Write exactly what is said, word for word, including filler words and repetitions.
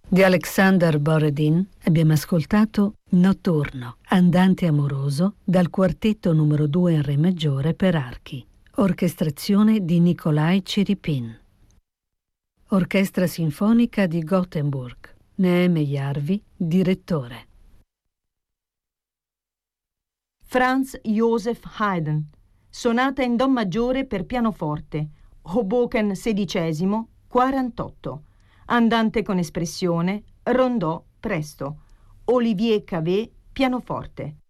Di Alexander Borodin abbiamo ascoltato Notturno, andante amoroso, dal quartetto numero due in re maggiore per archi, orchestrazione di Nikolai Chiripin. Orchestra sinfonica di Gothenburg, Neeme Järvi, direttore. Franz Joseph Haydn, sonata in do maggiore per pianoforte, Hoboken sedicesimo, quarantotto, andante con espressione, rondò presto, Olivier Cavé, pianoforte.